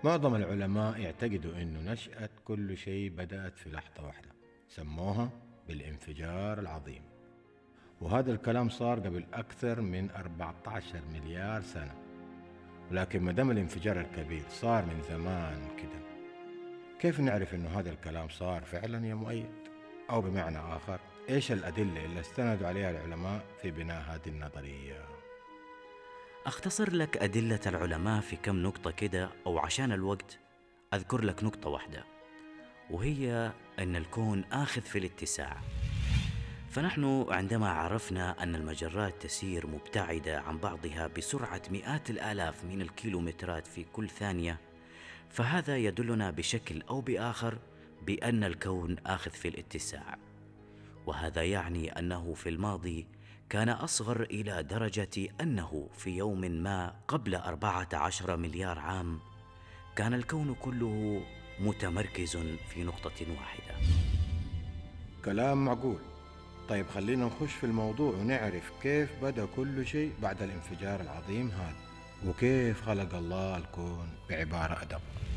معظم العلماء يعتقدوا أنه نشأة كل شيء بدأت في لحظة واحدة سموها بالانفجار العظيم، وهذا الكلام صار قبل أكثر من 14 مليار سنة. ولكن ما دام الانفجار الكبير صار من زمان كده، كيف نعرف أنه هذا الكلام صار فعلا يا مؤيد؟ أو بمعنى آخر، إيش الأدلة اللي استندوا عليها العلماء في بناء هذه النظرية؟ أختصر لك أدلة العلماء في كم نقطة كده، أو عشان الوقت أذكر لك نقطة واحدة، وهي أن الكون آخذ في الاتساع. فنحن عندما عرفنا أن المجرات تسير مبتعدة عن بعضها بسرعة مئات الآلاف من الكيلومترات في كل ثانية، فهذا يدلنا بشكل أو بآخر بأن الكون آخذ في الاتساع. وهذا يعني أنه في الماضي كان أصغر إلى درجة أنه في يوم ما قبل 14 مليار عام كان الكون كله متمركز في نقطة واحدة. كلام معقول. طيب خلينا نخش في الموضوع ونعرف كيف بدأ كل شيء بعد الانفجار العظيم هذا، وكيف خلق الله الكون بعبارة أدق.